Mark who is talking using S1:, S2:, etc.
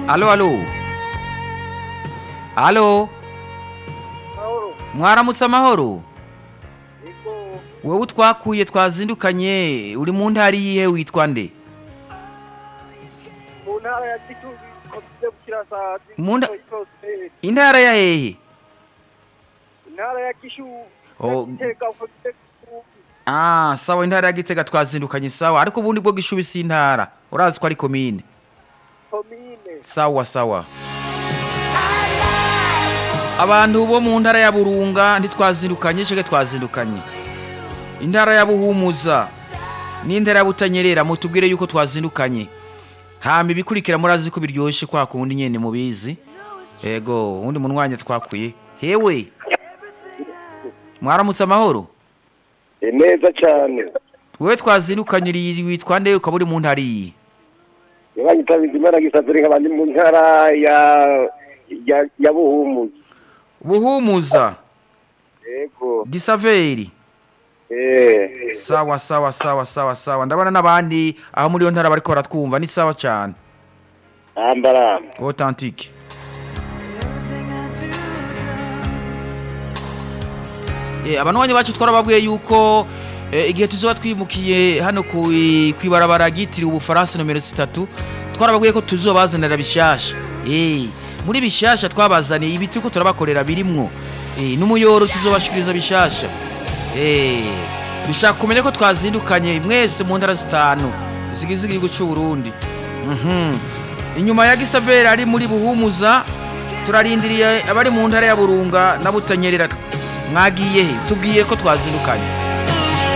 S1: Alo, alo. Alo. Mwaramutse amahoro. Wewe utwakuye twazindukanye uri mu ntari yihe witwa nde?
S2: Mu ntara ya Gicumbi komite Bukirasazi.
S1: Intara ya hehe?
S2: Intara ya Gishu.
S1: Oh. Sawa intara ya Gitega twazindukanye sawa ariko ubundi bwo Gishubi si intara. Urazi ko ari komine.
S2: Komine.
S1: Sawa sawa. Abantu bo mu ntara ya Burunga ntitwazindukanye cege twazindukanye. Intara ya Buhumuza n'intara ya Butanyerera mutubwire yuko twazindukanye. Hama ibikurikira murazi ko biryoshe kwa kundi nyene mubizi. Ego undi munwanya twakuye. Hewe. Mwaramutse amahoro.
S2: Neza cyane.
S1: Wewe twazindukanye witwa nde ukaburi mu ntara iyi?
S2: Yabanyitabiza Imana gisavire nk'abandi mu ntara ya Buhumuza.
S1: Buhumuza.
S2: Ego.
S1: Gisaveri. Sawa sawa sawa sawa sawa ndabona nabandi aho muri yo ntara bariko baratwumva ni sawa cyane.
S2: Ambara.
S1: Authentique. Abanwanyi bacu twarababwiye yuko igihe tuzoba twimukiye hano kwibarabara gitiriwe Ubufaransa nomero 3 twarababwiye ko tuzobazanira bishasha. Muri bishasha twabazaniye ibiti ko turabakorera birimwo n'umuyoro tuzobashikiriza bishasha. Bishaka kumenya ko twazindukanye mwese mu ntara zitanu zigize igihugu cy'u Burundi. Inyuma ya Gisavera ari muri Buhumuza turarindiriye abari mu ntara ya Burunga na Butanyerera mwagiye he tubwiye ko twazindukanye.